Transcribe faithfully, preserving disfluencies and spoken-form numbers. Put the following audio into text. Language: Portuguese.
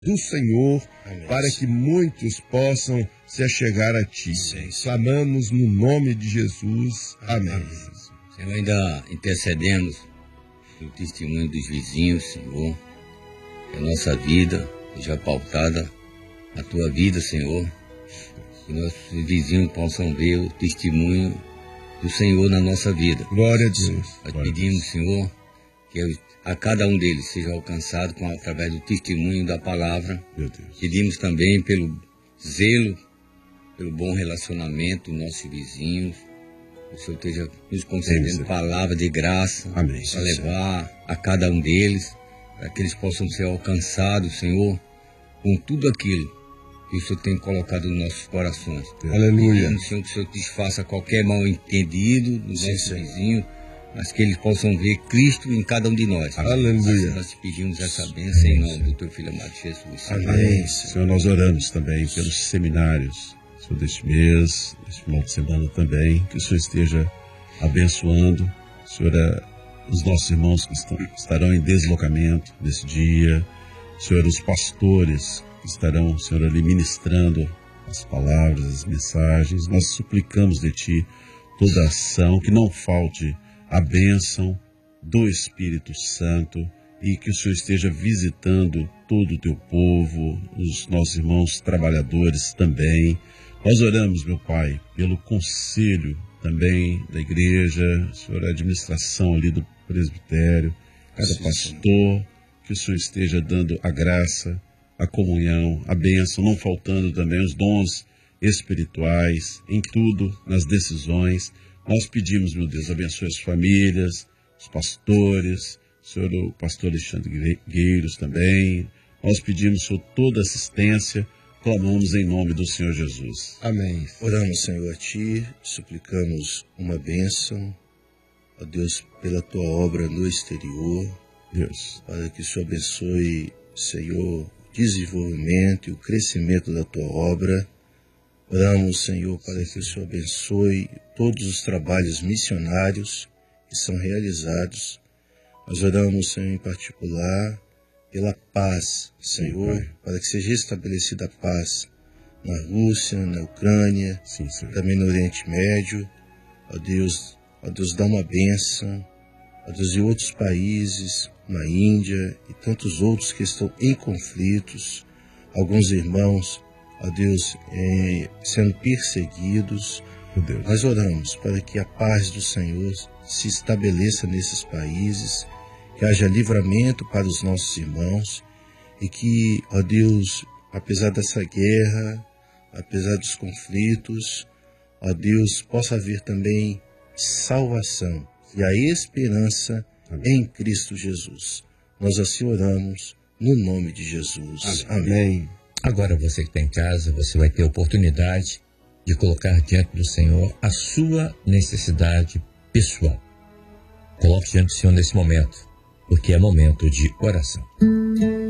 do Senhor, Amém. Para que muitos possam se achegar a Ti. Sim. Clamamos no nome de Jesus. Amém. Amém. Senhor, ainda intercedemos pelo testemunho dos vizinhos, Senhor, que a nossa vida seja pautada na Tua vida, Senhor, que nossos vizinhos possam ver o testemunho do Senhor na nossa vida. Glória a Deus. Nós Glória pedimos, Senhor, que a cada um deles seja alcançado com, através do testemunho da palavra. Meu Deus. Pedimos também pelo zelo, pelo bom relacionamento dos nossos vizinhos. O Senhor esteja nos concedendo Sim, palavra de graça Amém. para levar a cada um deles, para que eles possam ser alcançados, Senhor, com tudo aquilo que o Senhor tem colocado nos nossos corações. Aleluia. Pedimos, Senhor, que o Senhor desfaça qualquer mal entendido dos Sim, nossos sim. vizinhos, mas que eles possam ver Cristo em cada um de nós. Aleluia. Nós te pedimos essa bênção em nome do Teu Filho amado Jesus. Amém. Senhor, nós oramos também pelos seminários, Senhor, deste mês, deste final de semana também, que o Senhor esteja abençoando, Senhor, os nossos irmãos que estão, estarão em deslocamento nesse dia, Senhor, os pastores que estarão, Senhor, ali ministrando as palavras, as mensagens. Nós suplicamos de Ti toda ação, que não falte a bênção do Espírito Santo e que o Senhor esteja visitando todo o Teu povo, os nossos irmãos trabalhadores também. Nós oramos, meu Pai, pelo conselho também da igreja, Senhor, a administração ali do presbitério, cada Sim, pastor, que o Senhor esteja dando a graça, a comunhão, a bênção, não faltando também os dons espirituais, em tudo, nas decisões. Nós pedimos, meu Deus, abençoe as famílias, os pastores, Senhor, o pastor Alexandre Gueiros também. Nós pedimos, Senhor, toda assistência, clamamos em nome do Senhor Jesus. Amém. Oramos, Senhor, a Ti, suplicamos uma bênção, ó Deus, pela Tua obra no exterior, Deus. para que o Senhor abençoe, Senhor, o desenvolvimento e o crescimento da Tua obra. Oramos, Senhor, para que o Senhor abençoe todos os trabalhos missionários que são realizados. Nós oramos, Senhor, em particular, pela paz, Senhor, Sim, para que seja estabelecida a paz na Rússia, na Ucrânia, Sim, Senhor. também no Oriente Médio. Ó Deus, ó Deus, dá uma bênção. Ó Deus, e outros países, na Índia e tantos outros que estão em conflitos. Alguns irmãos, ó Deus, eh, sendo perseguidos. Meu Deus. Nós oramos para que a paz do Senhor se estabeleça nesses países, que haja livramento para os nossos irmãos e que, ó Deus, apesar dessa guerra, apesar dos conflitos, ó Deus, possa haver também salvação e a esperança Amém. em Cristo Jesus. Nós assim oramos no nome de Jesus. Amém. Amém. Agora você que está em casa, você vai ter a oportunidade de colocar diante do Senhor a sua necessidade pessoal. Coloque diante do Senhor nesse momento, porque é momento de oração.